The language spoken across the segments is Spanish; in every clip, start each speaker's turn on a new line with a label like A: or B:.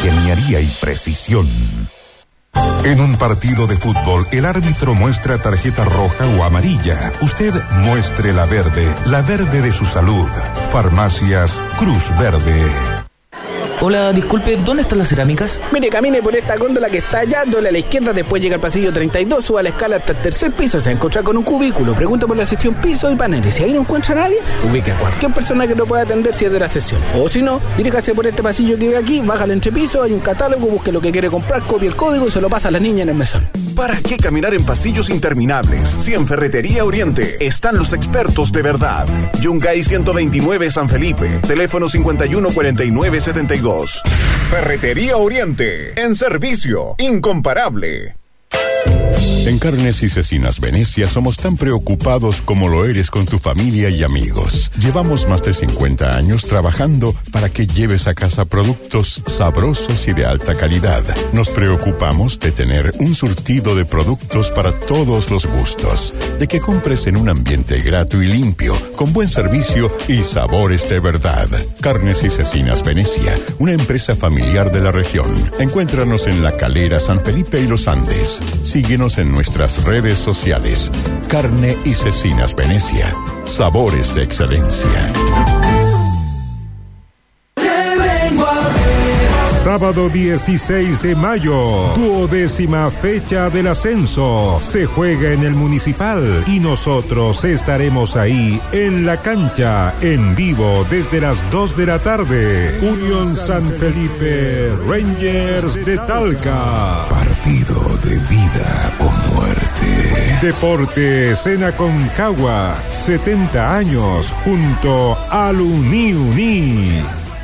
A: ingeniería y precisión. En un partido de fútbol, el árbitro muestra tarjeta roja o amarilla. Usted muestre la verde de su salud. Farmacias Cruz Verde.
B: Hola, disculpe, ¿dónde están las cerámicas?
C: Mire, camine por esta góndola que está allá, doble a la izquierda, después llega al pasillo 32, suba la escala hasta el tercer piso, se va a encontrar con un cubículo, pregunta por la sección piso y paneles. Si ahí no encuentra a nadie, ubique a cualquier persona que lo pueda atender si es de la sesión. O si no, diríjase por este pasillo que ve aquí, baja al entrepiso, hay un catálogo, busque lo que quiere comprar, copie el código y se lo pasa a la niña en el mesón.
D: ¿Para qué caminar en pasillos interminables? Si en Ferretería Oriente están los expertos de verdad. Yungay 129 San Felipe, teléfono 514972. Ferretería Oriente, en servicio, incomparable.
E: En Carnes y Cecinas Venecia somos tan preocupados como lo eres con tu familia y amigos. Llevamos más de 50 años trabajando para que lleves a casa productos sabrosos y de alta calidad. Nos preocupamos de tener un surtido de productos para todos los gustos, de que compres en un ambiente grato y limpio, con buen servicio y sabores de verdad. Carnes y Cecinas Venecia, una empresa familiar de la región. Encuéntranos en La Calera, San Felipe y Los Andes. Síguenos en nuestras redes sociales. Carne y Cecinas Venecia. Sabores de excelencia.
F: Sábado 16 de mayo, 12ª fecha del ascenso. Se juega en el Municipal y nosotros estaremos ahí en la cancha, en vivo desde las 2 de la tarde. Unión San Felipe, Rangers de Talca.
A: Partido de vida o muerte.
F: Deportes en Aconcagua, 70 años junto al Uniuní.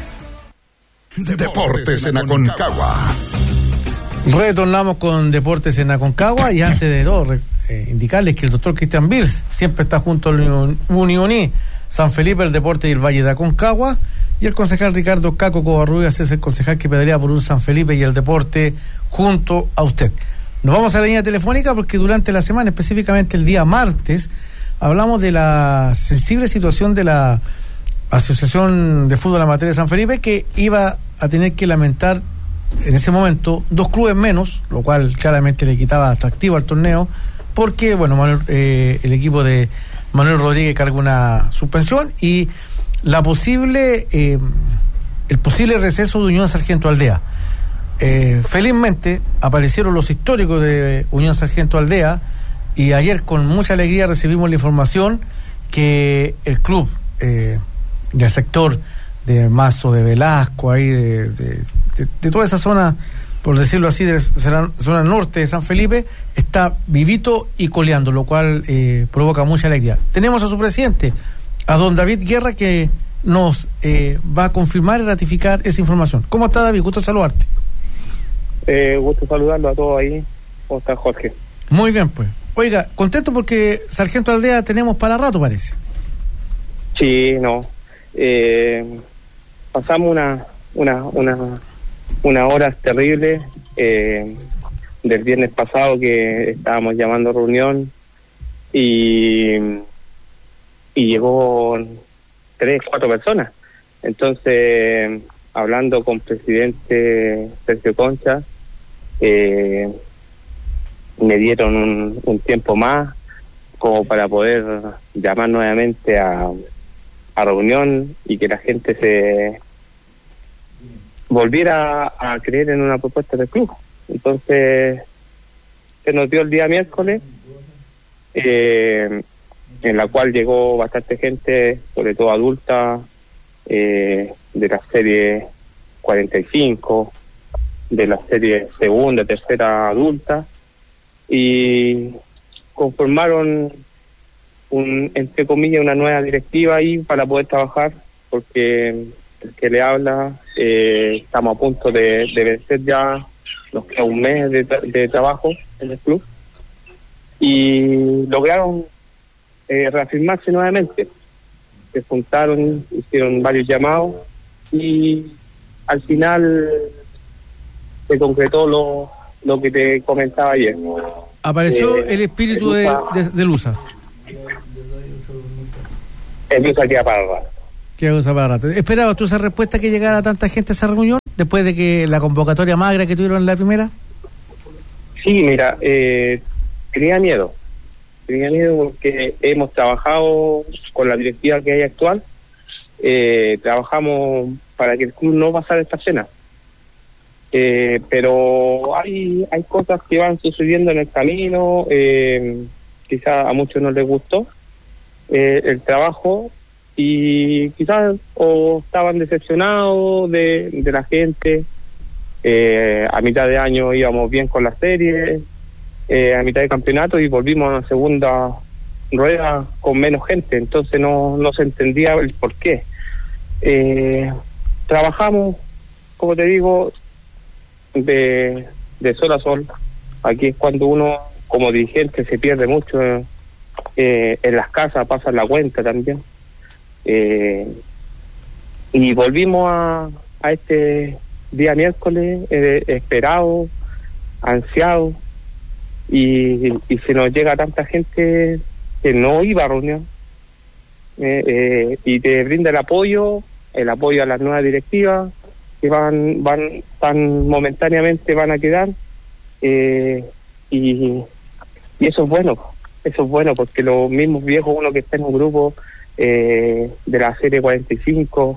A: Deportes en Aconcagua.
G: Retornamos con Deportes en Aconcagua y antes de todo indicarles que el doctor Cristian Bills siempre está junto al Uniuní San Felipe, el deporte y el Valle de Aconcagua, y el concejal Ricardo Caco Covarrubias es el concejal que pedalea por un San Felipe y el deporte junto a usted. Nos vamos a la línea telefónica porque durante la semana, específicamente el día martes, hablamos de la sensible situación de la Asociación de Fútbol Amateur de San Felipe, que iba a tener que lamentar en ese momento 2 clubes menos, lo cual claramente le quitaba atractivo al torneo, porque bueno, el equipo de Manuel Rodríguez carga una suspensión y el posible receso de Unión Sargento Aldea. Felizmente aparecieron los históricos de Unión Sargento Aldea y ayer con mucha alegría recibimos la información que el club del sector de Mazo de Velasco, ahí de toda esa zona, por decirlo así, de la zona norte de San Felipe, está vivito y coleando, lo cual provoca mucha alegría. Tenemos a su presidente, a don David Guerra, que nos va a confirmar y ratificar esa información. ¿Cómo está, David? Gusto saludarte.
H: Gusto saludarlo a todos ahí. ¿Cómo está, Jorge?
G: Muy bien, pues. Oiga, contento porque Sargento Aldea tenemos para rato, parece.
H: Sí, no. Pasamos unas horas terribles del viernes pasado, que estábamos llamando reunión y llegó 3-4 personas. Entonces, hablando con presidente Sergio Concha, me dieron un tiempo más como para poder llamar nuevamente a reunión y que la gente se volviera a creer en una propuesta del club. Entonces se nos dio el día miércoles, en la cual llegó bastante gente, sobre todo adulta, de la serie 45, de la serie segunda, tercera adulta, y conformaron entre comillas una nueva directiva ahí para poder trabajar, porque el que le habla, estamos a punto de vencer ya, nos queda un mes de trabajo en el club, y lograron reafirmarse nuevamente. Se juntaron, hicieron varios llamados y al final se concretó lo que te comentaba ayer.
G: Apareció el espíritu de Lusa.
H: El Lusa queda para rato.
G: ¿Esperabas tú esa respuesta, que llegara tanta gente a esa reunión? después de que la convocatoria magra que tuvieron en la primera?
H: Sí, mira, tenía miedo porque hemos trabajado con la directiva que hay actual, trabajamos para que el club no pasara esta cena, pero hay cosas que van sucediendo en el camino, quizás a muchos no les gustó el trabajo y quizás o estaban decepcionados de la gente. A mitad de año íbamos bien con la serie, a mitad de campeonato, y volvimos a una segunda rueda con menos gente, entonces no se entendía el por qué. Trabajamos, como te digo, de sol a sol. Aquí es cuando uno como dirigente se pierde mucho, en las casas pasa la cuenta también, y volvimos a este día miércoles, esperado, ansiado, y se nos llega tanta gente que no iba a reunión, y te brinda el apoyo a las nuevas directivas que tan momentáneamente van a quedar, y eso es bueno porque los mismos viejos, uno que está en un grupo de la serie 45,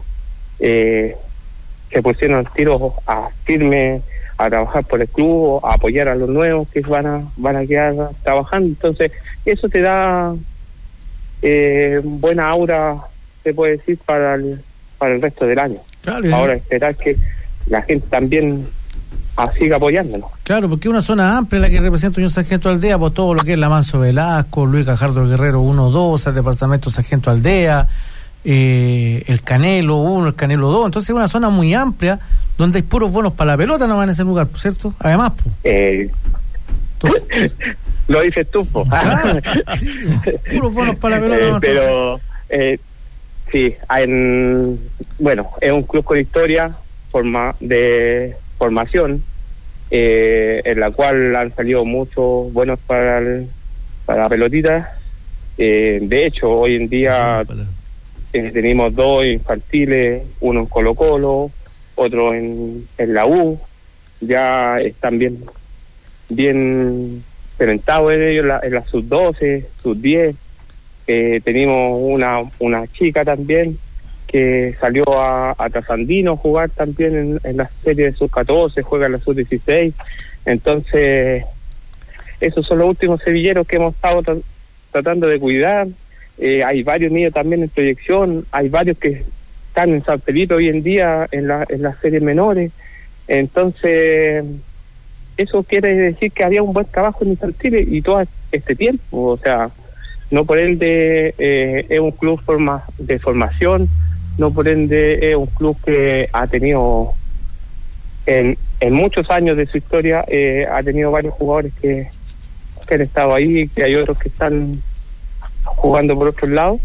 H: se pusieron al tiro a firme a trabajar por el club, a apoyar a los nuevos que van a quedar trabajando. Entonces eso te da buena aura, se puede decir, para el resto del año. Claro, ahora esperar que la gente también siga apoyándonos.
G: Claro, porque es una zona amplia la que representa Unión Sargento Aldea, por todo lo que es la Manso Velasco, Luis Cajardo Guerrero 1-2, el departamento Sargento Aldea, el Canelo 1, el Canelo 2, entonces es una zona muy amplia donde hay puros bonos para la pelota nomás en ese lugar, ¿cierto? Además,
H: entonces, lo dices tú,
G: claro, sí, puros bonos para la pelota.
H: Pero sí, bueno, es un club con historia, de formación, en la cual han salido muchos buenos para la pelotita. De hecho, hoy en día tenemos 2 infantiles, uno en Colo-Colo, otro en la U. Ya están bien experimentados en ellos, en la sub-12, sub-10. Tenemos una chica también que salió a Trasandino a jugar también en la serie de sub-14, juega en la sub-16. Entonces, esos son los últimos sevilleros que hemos estado tratando de cuidar. Hay varios niños también en proyección, hay varios que están en San Felipe hoy en día en las series menores. Entonces, eso quiere decir que había un buen trabajo en infantiles y todo este tiempo. O sea, no por ende es un club de formación, no por ende es un club que ha tenido en muchos años de su historia, ha tenido varios jugadores que han estado ahí, que hay otros que están jugando por otros lados,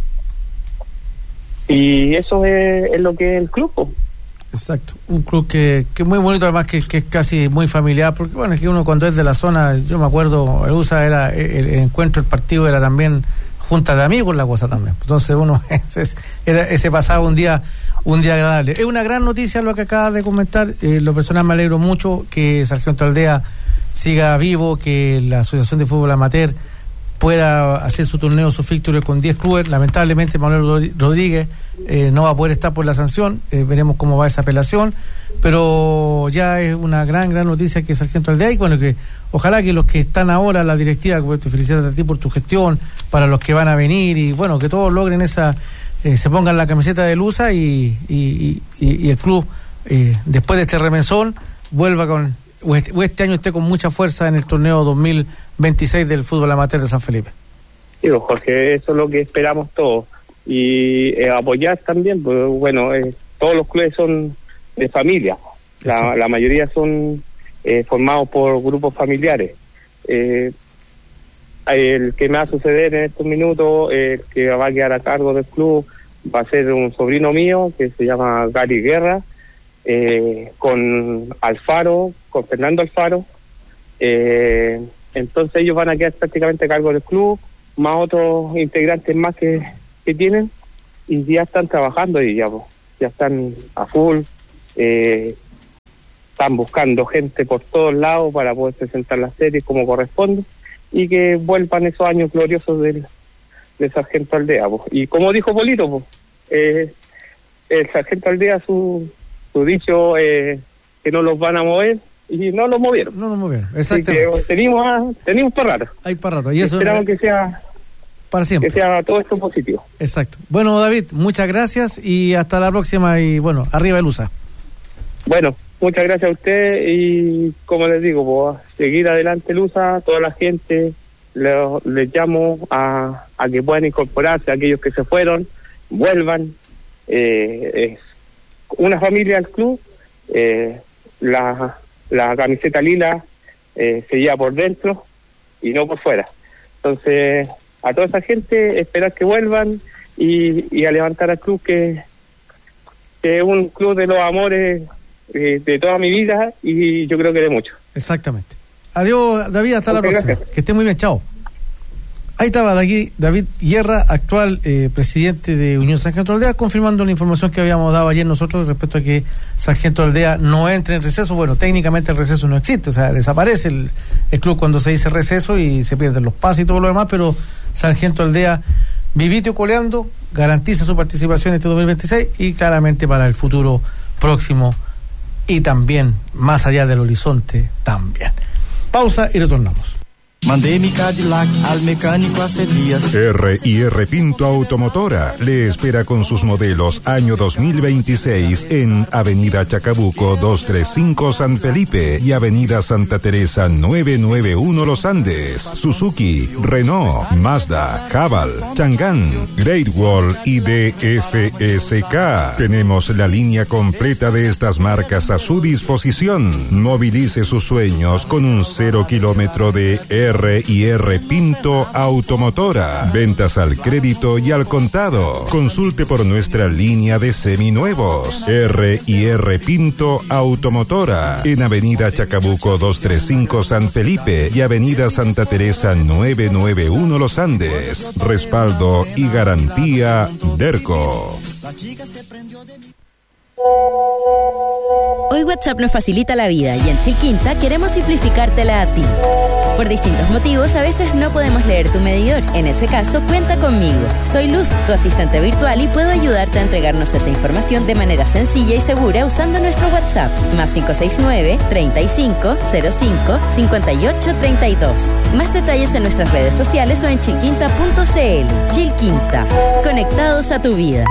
H: y eso es lo que es el club.
G: Exacto, un club que es muy bonito, además que es casi muy familiar, porque bueno, es que uno cuando es de la zona, yo me acuerdo, el USA era el encuentro, el partido era también junta de amigos, la cosa también, entonces uno ese pasaba un día agradable. Es una gran noticia lo que acabas de comentar, lo personal me alegro mucho que Sargento Aldea siga vivo, que la Asociación de Fútbol Amateur pueda hacer su torneo, su fixture con 10 clubes. Lamentablemente Manuel Rodríguez no va a poder estar por la sanción, veremos cómo va esa apelación, pero ya es una gran noticia que Sargento Aldea, y bueno, que ojalá que los que están ahora, la directiva, te felicito a ti por tu gestión, para los que van a venir, y bueno, que todos logren se pongan la camiseta de Lusa y el club, después de este remesón, vuelva o este año esté con mucha fuerza en el torneo 2026 del fútbol amateur de San Felipe.
H: Sí, Jorge, eso es lo que esperamos todos, y apoyar también, pues bueno, todos los clubes son de familia, la mayoría son formados por grupos familiares. El que me va a suceder en estos minutos, el que va a quedar a cargo del club, va a ser un sobrino mío que se llama Gary Guerra, con Fernando Alfaro. Entonces ellos van a quedar prácticamente a cargo del club, más otros integrantes más que tienen, y ya están trabajando y ya están a full. están buscando gente por todos lados para poder presentar las series como corresponde y que vuelvan esos años gloriosos del Sargento Aldea, pues. Y como dijo Polito, pues, el Sargento Aldea, su dicho que no los van a mover, y no los movieron.
G: No los movieron, exactamente.
H: Así que tenemos para rato.
G: Hay para rato. Y eso
H: esperamos que sea
G: para siempre.
H: Que sea todo esto positivo.
G: Exacto. Bueno, David, muchas gracias y hasta la próxima. Y bueno, arriba el USA.
H: Bueno, muchas gracias a usted y como les digo, pues, seguir adelante el USA, toda la gente, les llamo a que puedan incorporarse, aquellos que se fueron, vuelvan. Es una familia al club, la camiseta lila se lleva por dentro y no por fuera. Entonces, a toda esa gente, esperar que vuelvan y a levantar al club, que es un club de los amores de toda mi vida y yo creo que de mucho.
G: Exactamente. Adiós, David, hasta la próxima. Gracias. Que esté muy bien, chao. Ahí estaba David Guerra, actual presidente de Unión Sargento Aldea, confirmando la información que habíamos dado ayer nosotros respecto a que Sargento Aldea no entre en receso. Bueno, técnicamente el receso no existe, o sea, desaparece el club cuando se dice receso y se pierden los pases y todo lo demás, pero Sargento Aldea, vivito y coleando, garantiza su participación este 2026 y claramente para el futuro próximo y también más allá del horizonte también. Pausa y retornamos.
I: Mandé mi Cadillac al mecánico hace días.
A: R&R Pinto Automotora le espera con sus modelos año 2026 en Avenida Chacabuco 235 San Felipe y Avenida Santa Teresa 991 Los Andes. Suzuki, Renault, Mazda, Haval, Chang'an, Great Wall y DFSK. Tenemos la línea completa de estas marcas a su disposición. Movilice sus sueños con un 0 kilómetro de R&R Pinto Automotora. Ventas al crédito y al contado. Consulte por nuestra línea de seminuevos. R&R Pinto Automotora. En Avenida Chacabuco 235 San Felipe y Avenida Santa Teresa 991 Los Andes. Respaldo y garantía DERCO.
J: Hoy WhatsApp nos facilita la vida y en Chilquinta queremos simplificártela a ti. Por distintos motivos, a veces no podemos leer tu medidor. En ese caso, cuenta conmigo. Soy Luz, tu asistente virtual, y puedo ayudarte a entregarnos esa información de manera sencilla y segura usando nuestro WhatsApp. Más 569-3505-5832. Más detalles en nuestras redes sociales o en chilquinta.cl. Chilquinta. Conectados a tu vida.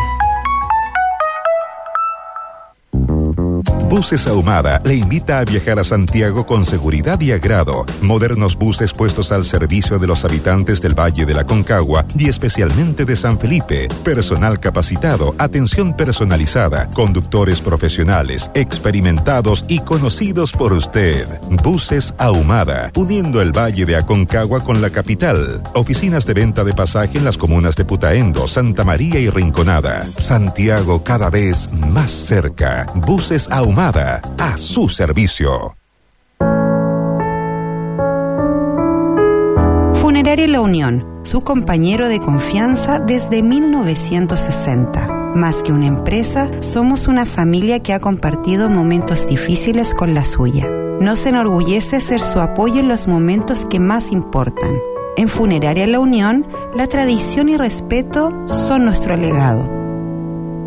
A: Buses Ahumada le invita a viajar a Santiago con seguridad y agrado. Modernos buses puestos al servicio de los habitantes del Valle de la Concagua y especialmente de San Felipe. Personal capacitado, atención personalizada, conductores profesionales, experimentados y conocidos por usted. Buses Ahumada, uniendo el Valle de Aconcagua con la capital. Oficinas de venta de pasaje en las comunas de Putaendo, Santa María y Rinconada. Santiago cada vez más cerca. Buses Ahumada, a su servicio.
K: Funeraria La Unión, su compañero de confianza desde 1960. Más que una empresa, somos una familia que ha compartido momentos difíciles con la suya. Nos enorgullece ser su apoyo en los momentos que más importan. En Funeraria La Unión, la tradición y respeto son nuestro legado.